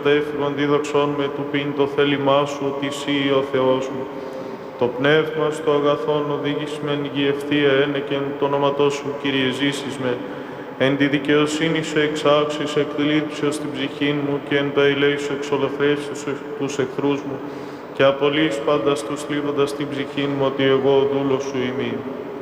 κατέφυγον δίδοξόν με του πίν το θέλημά σου, ότι εσύ ο Θεός μου. Το πνεύμα στο αγαθόν οδήγησμεν γη ευθεία ένεκεν το όνοματό σου, Κύριε, ζήσεις με. Εν τη δικαιοσύνη σου εξάξεις εκδλίψεως την ψυχή μου και εν τα ελέη σου εξολοθρεύσεις τους εχθρούς μου και απολύεις πάντα τους θλίβοντας την ψυχή μου ότι εγώ ο δούλος σου είμαι.